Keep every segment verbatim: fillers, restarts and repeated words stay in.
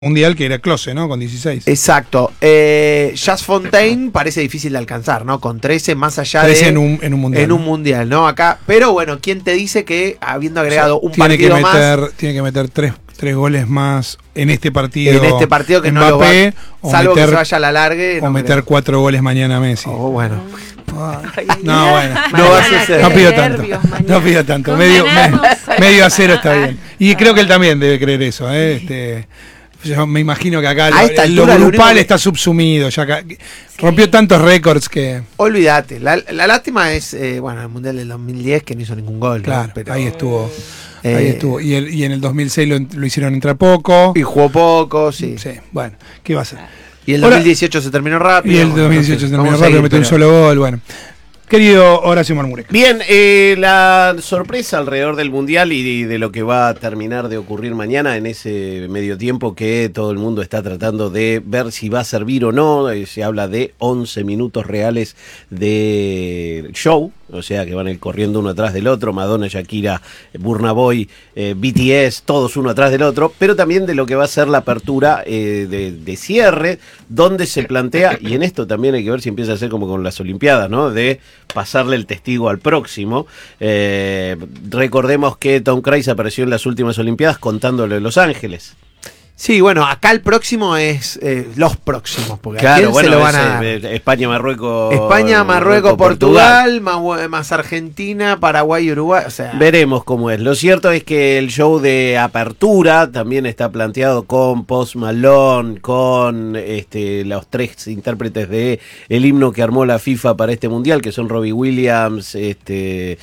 Mundial que era Klose, ¿no? Con dieciséis. Exacto. Eh, Jazz Fontaine parece difícil de alcanzar, ¿no? Con trece más allá trece de... en un, en un mundial. En un mundial, ¿no? Acá. Pero bueno, ¿quién te dice que habiendo agregado o sea, un tiene partido que meter, más... Tiene que meter tres, tres goles más en este partido. En este partido que Mbappé, no lo va, o salvo meter, que se vaya a la largue. O no meter creo. cuatro goles mañana Messi. Oh, bueno. No, bueno. No va a suceder. No pido tanto. No pido tanto. Medio, me, medio a cero está bien. Y creo que él también debe creer eso, ¿eh? Este... Yo me imagino que acá a esta lo, altura, lo lo grupal que... está subsumido. Ya acá, rompió tantos récords que... Olvídate. La, la lástima es, eh, bueno, el Mundial del dos mil diez que no hizo ningún gol. Claro, ¿no? Pero, ahí estuvo. Eh, ahí estuvo. Y, el, y en el dos mil seis lo, lo hicieron entrar poco. Y jugó poco, sí. Sí, bueno, ¿qué va a hacer? Y el Ahora, dos mil dieciocho se terminó rápido. Y el bueno, dos mil dieciocho entonces, se terminó vamos a rápido, ir, metió un pero... solo gol, bueno. Querido Horacio Marmurek. Bien, eh, la sorpresa alrededor del Mundial y de lo que va a terminar de ocurrir mañana en ese medio tiempo que todo el mundo está tratando de ver si va a servir o no. Eh, se habla de once minutos reales de show, o sea que van a ir corriendo uno atrás del otro, Madonna, Shakira, Burna Boy, eh, B T S, todos uno atrás del otro, pero también de lo que va a ser la apertura eh, de, de cierre, donde se plantea, y en esto también hay que ver si empieza a ser como con las Olimpiadas, ¿no? De pasarle el testigo al próximo. Eh, recordemos que Tom Cruise apareció en las últimas Olimpiadas contándole Los Ángeles. Sí, bueno, acá el próximo es eh, los próximos, porque Claro, ¿a quién bueno, se lo van ese, a dar? eh, España, Marruecos. España, Marruecos, Portugal, Portugal más, más Argentina, Paraguay y Uruguay. O sea, veremos cómo es. Lo cierto es que el show de apertura también está planteado con Post Malone, con este, los tres intérpretes de el himno que armó la FIFA para este mundial, que son Robbie Williams, este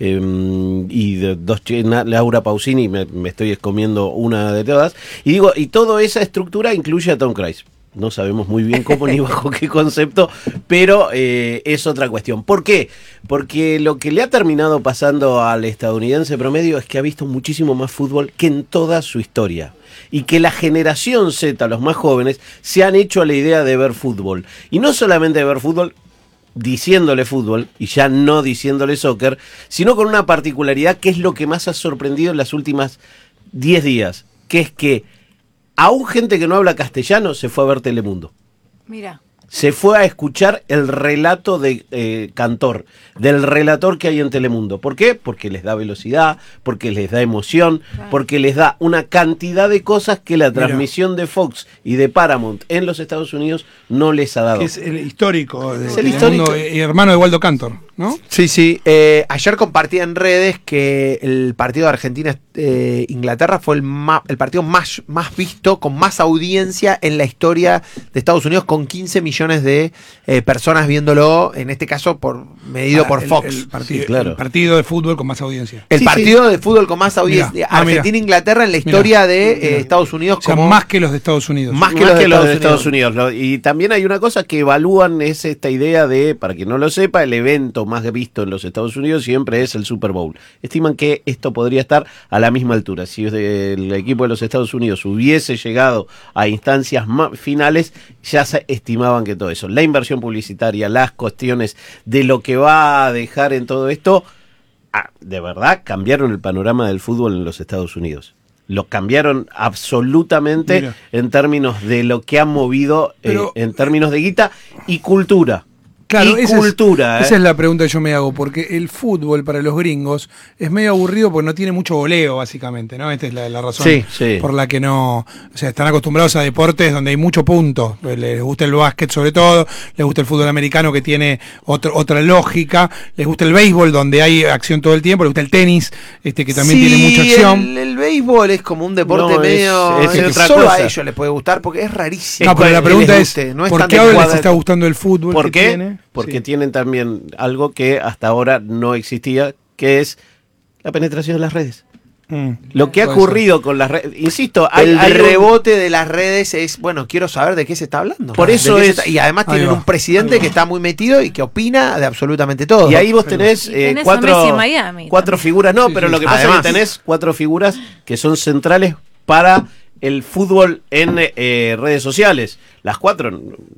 eh, y de, dos Laura Pausini, me, me estoy comiendo una de todas. Y digo, y toda esa estructura incluye a Tom Cruise. No sabemos muy bien cómo ni bajo qué concepto, pero eh, es otra cuestión. ¿Por qué? Porque lo que le ha terminado pasando al estadounidense promedio es que ha visto muchísimo más fútbol que en toda su historia. Y que la generación Z, los más jóvenes, se han hecho a la idea de ver fútbol. Y no solamente de ver fútbol, diciéndole fútbol, y ya no diciéndole soccer, sino con una particularidad que es lo que más ha sorprendido en las últimas diez días, que es que aún gente que no habla castellano se fue a ver Telemundo. Mira. Se fue a escuchar el relato de eh, Cantor, del relator que hay en Telemundo. ¿Por qué? Porque les da velocidad, porque les da emoción, claro, porque les da una cantidad de cosas que la transmisión Mira. de Fox y de Paramount en los Estados Unidos no les ha dado. Que es el histórico de es el histórico. Y hermano de Waldo Cantor, ¿no? Sí, sí. Eh, ayer compartía en redes que el partido de Argentina-Inglaterra fue el, ma- el partido más, más visto, con más audiencia en la historia de Estados Unidos, con quince millones de eh, personas viéndolo, en este caso por medido ah, por el, Fox. El partido, sí, claro. el partido de fútbol con más audiencia. El sí, partido sí. de fútbol con más audiencia. Ah, Argentina-Inglaterra en la historia mirá, de mirá. Eh, Estados Unidos. O sea, como más que los de Estados Unidos. Más que, más los, de que los de Estados Estados Unidos. Unidos. Y también hay una cosa que evalúan, es esta idea de, para quien no lo sepa, el evento más visto en los Estados Unidos siempre es el Super Bowl. Estiman que esto podría estar a la misma altura. Si el equipo de los Estados Unidos hubiese llegado a instancias finales, ya se estimaban que todo eso, la inversión publicitaria, las cuestiones de lo que va a dejar en todo esto, ah, de verdad cambiaron el panorama del fútbol en los Estados Unidos. Lo cambiaron absolutamente. Mira, en términos de lo que han movido, pero, eh, en términos de guita y cultura. Claro, y esa cultura. Es, ¿eh? Esa es la pregunta que yo me hago, porque el fútbol para los gringos es medio aburrido porque no tiene mucho goleo, básicamente, ¿no? Esta es la, la razón sí, sí. por la que no... O sea, están acostumbrados a deportes donde hay mucho punto. Les gusta el básquet sobre todo, les gusta el fútbol americano que tiene otro, otra lógica, les gusta el béisbol donde hay acción todo el tiempo, les gusta el tenis, este que también sí, tiene mucha acción. El, el béisbol es como un deporte no, medio... Es, es que otra solo cosa. a ellos les puede gustar porque es rarísimo. No, pero la pregunta es, no es ¿por qué ahora les está gustando el fútbol? ¿Por que qué? Tiene? Porque sí. tienen también algo que hasta ahora no existía, que es la penetración de las redes. Mm, Lo que ha ocurrido ser. con las redes, insisto, hay, el hay rebote un... de las redes es, bueno, quiero saber de qué se está hablando. Por eso es, está... y además tienen va, un presidente que está muy metido y que opina de absolutamente todo. Y ahí vos tenés, eh, tenés cuatro, Miami, cuatro figuras, no, sí, pero sí, lo que pasa además. es que tenés cuatro figuras que son centrales para el fútbol en eh, redes sociales. Las cuatro,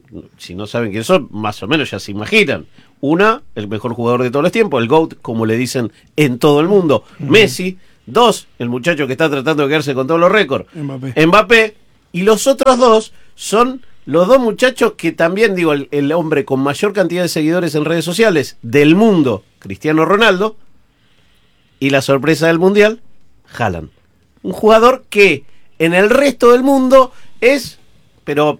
si no saben quiénes son, más o menos ya se imaginan. Una, el mejor jugador de todos los tiempos, el GOAT, como le dicen en todo el mundo, uh-huh. Messi. Dos, el muchacho que está tratando de quedarse con todos los récords, Mbappé. Mbappé. Y los otros dos son los dos muchachos que también, digo, el, el hombre con mayor cantidad de seguidores en redes sociales del mundo, Cristiano Ronaldo, y la sorpresa del Mundial, Haaland. Un jugador que en el resto del mundo es, pero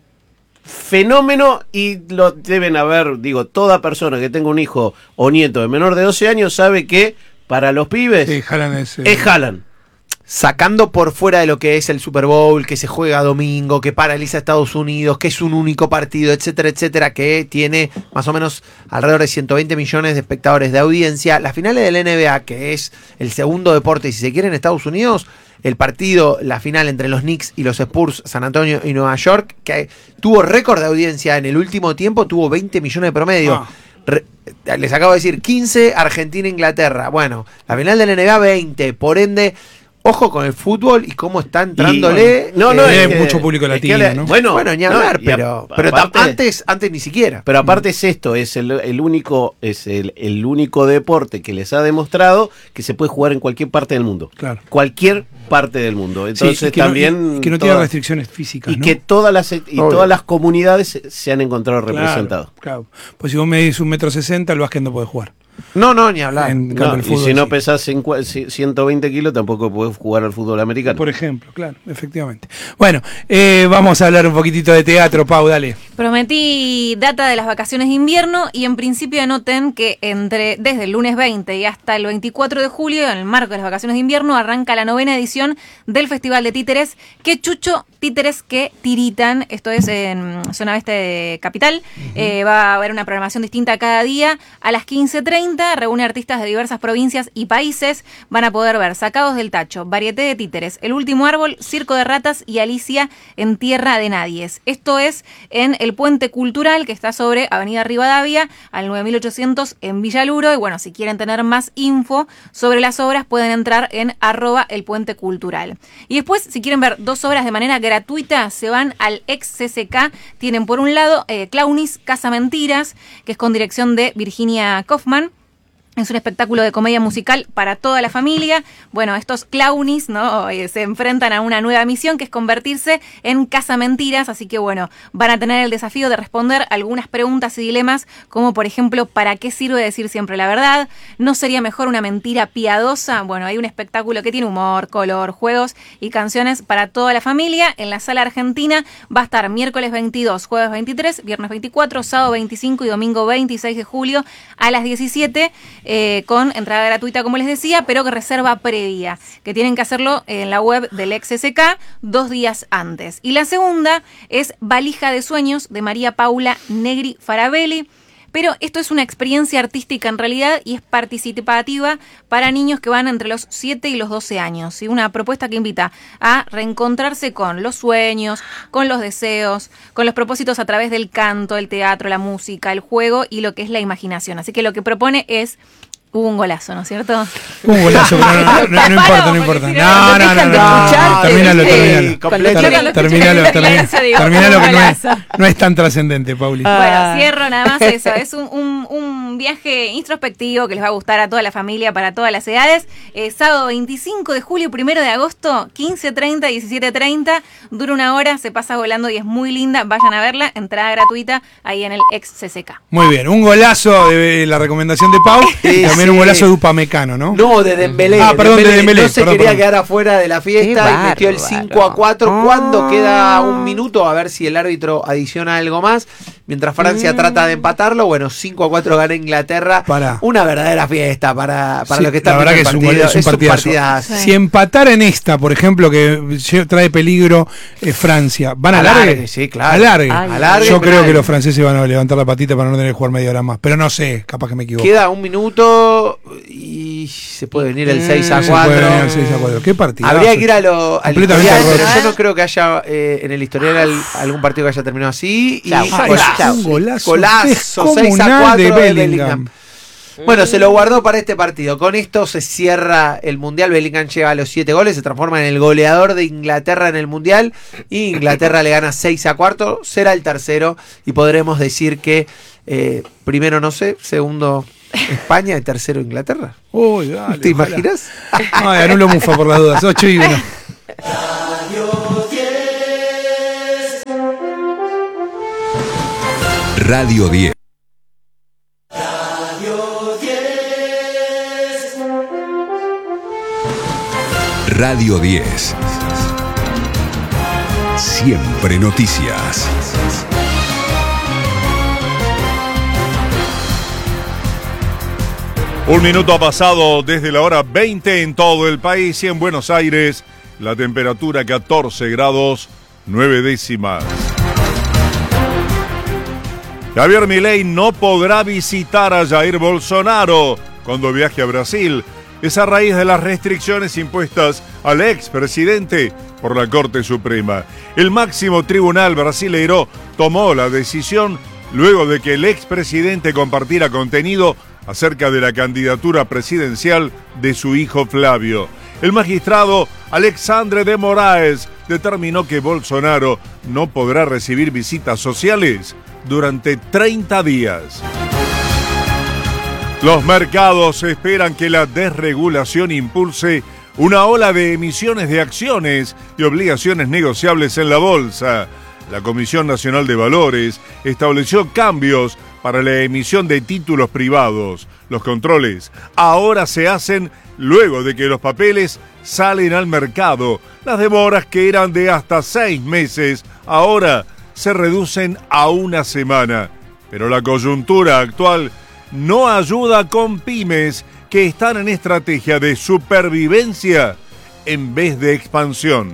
fenómeno, y lo deben haber, digo, toda persona que tenga un hijo o nieto de menor de doce años sabe que para los pibes Sí, Haaland es, eh, es Haaland. Sacando por fuera de lo que es el Super Bowl, que se juega domingo, que paraliza a Estados Unidos, que es un único partido, etcétera, etcétera, que tiene más o menos alrededor de ciento veinte millones de espectadores de audiencia. Las finales del N B A, que es el segundo deporte, si se quiere, en Estados Unidos, el partido, la final entre los Knicks y los Spurs, San Antonio y Nueva York, que tuvo récord de audiencia en el último tiempo, tuvo veinte millones de promedio. Ah. Re- les acabo de decir, quince, Argentina-Inglaterra. Bueno, la final del N B A, veinte. Por ende, ojo con el fútbol y cómo está entrándole. Y, no, no, eh, es que- mucho público es latino, que le- ¿no? Bueno, Bueno, ni no, hablar, y a- pero, pero tam- aparte- antes, antes ni siquiera. Pero aparte es esto, es el, el único, es el, el único deporte que les ha demostrado que se puede jugar en cualquier parte del mundo. Claro. Cualquier parte del mundo. Entonces Sí, y que no- también y que no tiene todas- restricciones físicas, y ¿no? que todas las y Obvio. todas las comunidades se, se han encontrado Claro, representadas. Claro. Pues si vos medís un metro sesenta, el básquet no puede jugar. No, no, ni hablar. En No, cambio, el y fútbol, si no sí. pesás cincu- ci- ciento veinte kilos, tampoco podés jugar al fútbol americano. Por ejemplo, claro, efectivamente. Bueno, eh, vamos a hablar un poquitito de teatro, Pau, dale. Prometí data de las vacaciones de invierno y en principio anoten que entre desde el lunes veinte y hasta el veinticuatro de julio, en el marco de las vacaciones de invierno, arranca la novena edición del Festival de Títeres. ¡Qué chucho! Títeres que tiritan. Esto es en zona oeste de Capital. Eh, va a haber una programación distinta cada día. A las quince treinta reúne artistas de diversas provincias y países. Van a poder ver Sacados del Tacho, Varieté de Títeres, El Último Árbol, Circo de Ratas y Alicia en Tierra de Nadies. Esto es en el Puente Cultural, que está sobre Avenida Rivadavia, al nueve mil ochocientos en Villaluro. Y bueno, si quieren tener más info sobre las obras, pueden entrar en arroba el Puente Cultural. Y después, si quieren ver dos obras de manera gratuita, se van al ex C C K. Tienen por un lado eh, Clownis, Casa Mentiras, que es con dirección de Virginia Kaufman. Es un espectáculo de comedia musical para toda la familia. Bueno, estos clownies, ¿no? Eh, se enfrentan a una nueva misión que es convertirse en cazamentiras. Así que, bueno, van a tener el desafío de responder algunas preguntas y dilemas, como por ejemplo, ¿para qué sirve decir siempre la verdad? ¿No sería mejor una mentira piadosa? Bueno, hay un espectáculo que tiene humor, color, juegos y canciones para toda la familia. En la Sala Argentina va a estar miércoles veintidós, jueves veintitrés, viernes veinticuatro, sábado veinticinco y domingo veintiséis de julio a las diecisiete. Eh, con entrada gratuita, como les decía, pero que reserva previa, que tienen que hacerlo en la web del ex S K dos días antes. Y la segunda es Valija de Sueños, de María Paula Negri Farabelli. Pero esto es una experiencia artística en realidad y es participativa para niños que van entre los siete y los doce años. ¿Sí? Una propuesta que invita a reencontrarse con los sueños, con los deseos, con los propósitos a través del canto, el teatro, la música, el juego y lo que es la imaginación. Así que lo que propone es... Hubo un golazo, ¿no es cierto? Un golazo, pero no, no, no, no importa, no importa. No, no, no, no, no, termínalo, termínalo. Completo. Termínalo, termínalo, termínalo, que no es, no es tan trascendente, Pauli. Bueno, cierro nada más eso. Es un, un, un viaje introspectivo que les va a gustar a toda la familia, para todas las edades. Eh, sábado veinticinco de julio, primero de agosto, quince treinta, diecisiete treinta. Dura una hora, se pasa volando y es muy linda. Vayan a verla, entrada gratuita ahí en el ex C C K. Muy bien, un golazo de la recomendación de Pau. Sí, También sí. un golazo de Upamecano, ¿no? No, de Dembélé. Ah, perdón, de Dembélé, No se perdón, quería perdón. quedar afuera de la fiesta Qué y metió el bárbaro. cinco a cuatro. Cuando queda un minuto, a ver si el árbitro adiciona algo más. Mientras Francia trata de empatarlo, bueno, cinco a cuatro gana Inglaterra. Pará. Una verdadera fiesta para, para Sí, los que están la verdad que viendo es el un, gol- es un partido. partidazo. Sí. Si empatara en esta, por ejemplo, que lle- trae peligro eh, Francia, ¿van a Alargue, largue? sí, claro. Alargue. Ay, Alargue, Yo creo penal. que los franceses van a levantar la patita para no tener que jugar media hora más. Pero no sé, capaz que me equivoco. Queda un minuto y se puede venir el seis a Se puede venir cuatro. al seis a cuatro. ¿Qué partido? Habría que ir a lo, al Completamente historial, roto. pero yo no creo que haya eh, en el historial al- algún partido que haya terminado así. Y Chau, Ah, golazo, es un golazo, golazo, descomunal seis a cuatro de de Bellingham. Bellingham. Bueno, se lo guardó para este partido. Con esto se cierra el Mundial. Bellingham llega a los siete goles, se transforma en el goleador de Inglaterra en el Mundial. Y Inglaterra le gana seis a cuatro, será el tercero. Y podremos decir que eh, primero no sé, segundo España y tercero Inglaterra. Uy, dale, ¿Te ojalá. imaginas? Ay, anulo Mufa por las dudas. ocho y uno. Radio diez. Radio diez. Siempre noticias. Un minuto ha pasado desde la hora veinte en todo el país y en Buenos Aires la temperatura catorce grados nueve décimas. Javier Milei no podrá visitar a Jair Bolsonaro cuando viaje a Brasil. Es a raíz de las restricciones impuestas al expresidente por la Corte Suprema. El máximo tribunal brasileiro tomó la decisión luego de que el expresidente compartiera contenido acerca de la candidatura presidencial de su hijo Flavio. El magistrado Alexandre de Moraes determinó que Bolsonaro no podrá recibir visitas sociales durante treinta días. Los mercados esperan que la desregulación impulse una ola de emisiones de acciones y obligaciones negociables en la bolsa. La Comisión Nacional de Valores estableció cambios para la emisión de títulos privados. Los controles ahora se hacen luego de que los papeles salen al mercado. Las demoras, que eran de hasta seis meses, ahora se reducen a una semana. Pero la coyuntura actual no ayuda con pymes que están en estrategia de supervivencia en vez de expansión.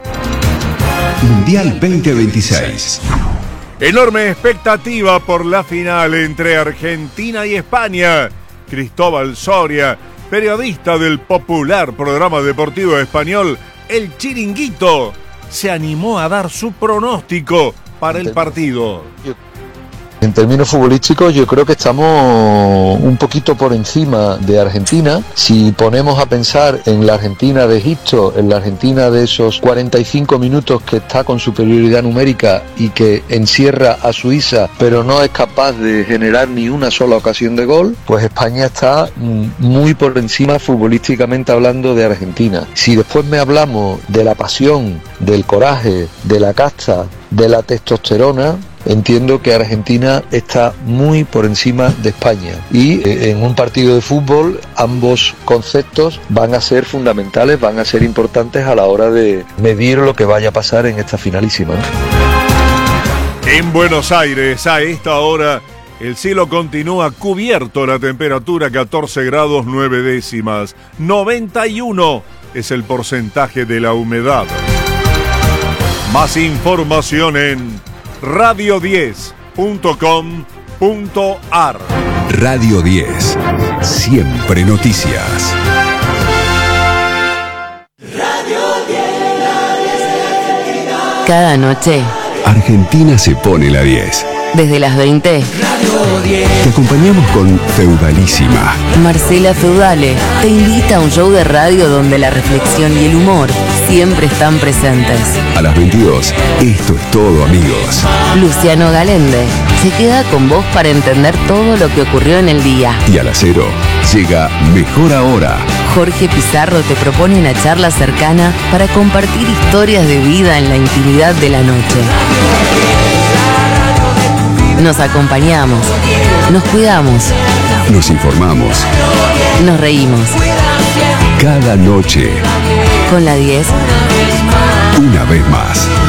Mundial veinte veintiséis. Enorme expectativa por la final entre Argentina y España. Cristóbal Soria, periodista del popular programa deportivo español El Chiringuito, se animó a dar su pronóstico para el partido. En términos futbolísticos, yo creo que estamos un poquito por encima de Argentina. Si ponemos a pensar en la Argentina de Egipto, en la Argentina de esos cuarenta y cinco minutos que está con superioridad numérica y que encierra a Suiza, pero no es capaz de generar ni una sola ocasión de gol, pues España está muy por encima futbolísticamente hablando de Argentina. Si después me hablamos de la pasión, del coraje, de la casta, de la testosterona, entiendo que Argentina está muy por encima de España y eh, en un partido de fútbol ambos conceptos van a ser fundamentales, van a ser importantes a la hora de medir lo que vaya a pasar en esta finalísima, ¿no? En Buenos Aires, a esta hora, el cielo continúa cubierto, la temperatura catorce grados nueve décimas, noventa y uno es el porcentaje de la humedad. Más información en radio diez punto com punto ar. Radio diez. Siempre noticias. Cada noche, Argentina se pone la diez. desde las veinte, Te acompañamos con Feudalísima. Marcela Feudale te invita a un show de radio donde la reflexión y el humor siempre están presentes. A las veintidós, esto es todo, amigos. Luciano Galende se queda con vos para entender todo lo que ocurrió en el día. Y a las cero, llega Mejor Ahora. Jorge Pizarro te propone una charla cercana para compartir historias de vida en la intimidad de la noche. Nos acompañamos, nos cuidamos, Nos informamos. nos reímos. Cada noche, Con la diez, una vez más.